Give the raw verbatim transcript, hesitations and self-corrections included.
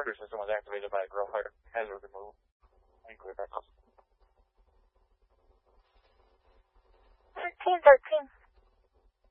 trigger system was activated by a grow fire hazard removal. thirteen thirteen.